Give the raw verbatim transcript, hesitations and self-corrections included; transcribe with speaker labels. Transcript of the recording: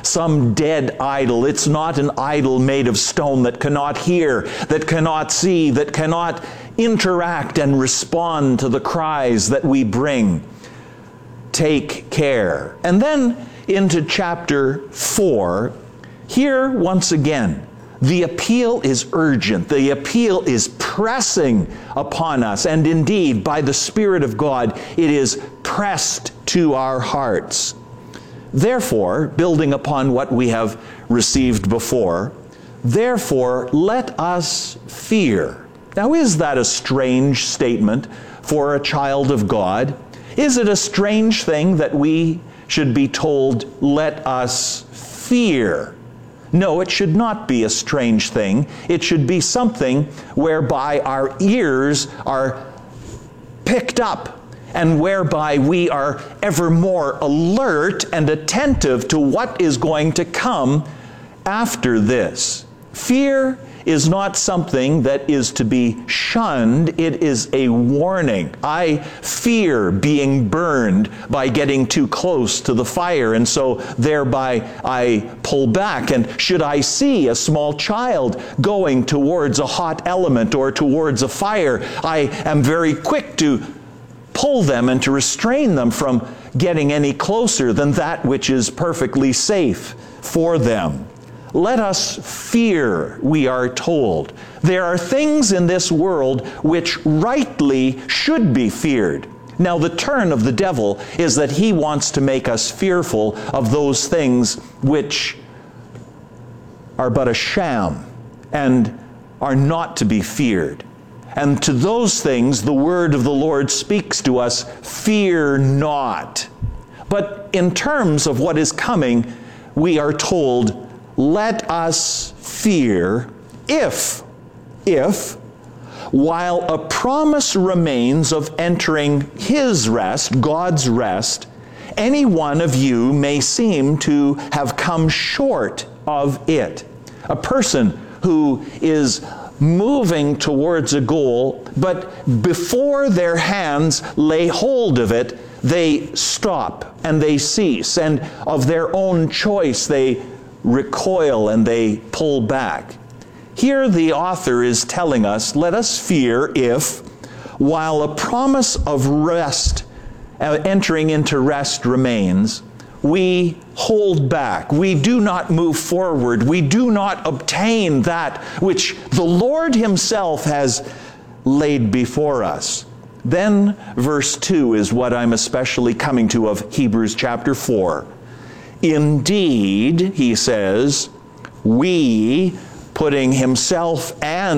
Speaker 1: some dead idol. It's not an idol made of stone that cannot hear, that cannot see, that cannot interact and respond to the cries that we bring. Take care. And then into chapter four, here once again, the appeal is urgent. The appeal is pressing upon us. And indeed, by the Spirit of God, it is pressed to our hearts. Therefore, building upon what we have received before, therefore, let us fear. Now, is that a strange statement for a child of God? Is it a strange thing that we should be told, let us fear? No, it should not be a strange thing. It should be something whereby our ears are picked up and whereby we are ever more alert and attentive to what is going to come after this. Fear is not something that is to be shunned. It is a warning. I fear being burned by getting too close to the fire, and so thereby I pull back. And should I see a small child going towards a hot element or towards a fire, I am very quick to pull them and to restrain them from getting any closer than that which is perfectly safe for them. Let us fear, we are told. There are things in this world which rightly should be feared. Now, the turn of the devil is that he wants to make us fearful of those things which are but a sham and are not to be feared. And to those things, the word of the Lord speaks to us, fear not. But in terms of what is coming, we are told, let us fear if, if, while a promise remains of entering His rest, God's rest, any one of you may seem to have come short of it. A person who is moving towards a goal, but before their hands lay hold of it, they stop and they cease, and of their own choice they recoil and they pull back. Here the author is telling us, let us fear if, while a promise of rest, uh, entering into rest remains, we hold back. We do not move forward. We do not obtain that which the Lord Himself has laid before us. Then verse two is what I'm especially coming to of Hebrews chapter four. Indeed, he says, we, putting himself and